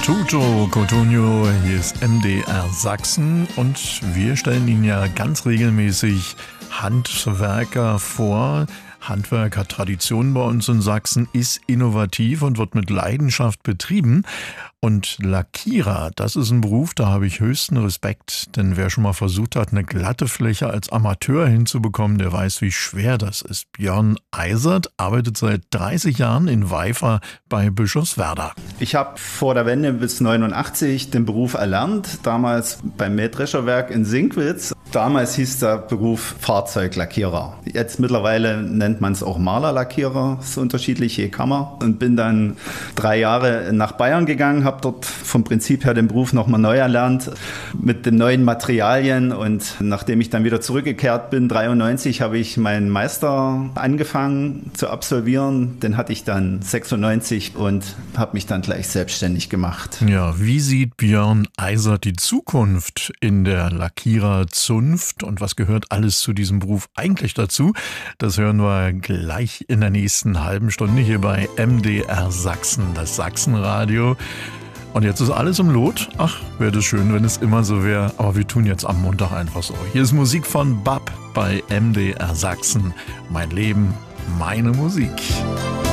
Tutto Cotugno, hier ist MDR Sachsen und wir stellen Ihnen ja ganz regelmäßig Handwerker vor. Handwerkertradition bei uns in Sachsen ist innovativ und wird mit Leidenschaft betrieben. Und Lackierer, das ist ein Beruf, da habe ich höchsten Respekt, denn wer schon mal versucht hat, eine glatte Fläche als Amateur hinzubekommen, der weiß, wie schwer das ist. Björn Eisert arbeitet seit 30 Jahren in Waifer bei Bischofswerda. Ich habe vor der Wende bis 89 den Beruf erlernt, damals beim Mähdrescherwerk in Sinkwitz. Damals hieß der Beruf Fahrzeuglackierer. Jetzt mittlerweile nennt man es auch Malerlackierer, so unterschiedlich je Kammer. Und bin dann 3 Jahre nach Bayern gegangen, habe dort vom Prinzip her den Beruf nochmal neu erlernt mit den neuen Materialien. Und nachdem ich dann wieder zurückgekehrt bin, 93, habe ich meinen Meister angefangen zu absolvieren. Den hatte ich dann 96 und habe mich dann gleich selbstständig gemacht. Ja, wie sieht Björn Eisert die Zukunft in der Lackiererzunft und was gehört alles zu diesem Beruf eigentlich dazu? Das hören wir gleich in der nächsten halben Stunde hier bei MDR Sachsen, das Sachsenradio. Und jetzt ist alles im Lot. Ach, wäre das schön, wenn es immer so wäre. Aber wir tun jetzt am Montag einfach so. Hier ist Musik von Bab bei MDR Sachsen. Mein Leben, meine Musik.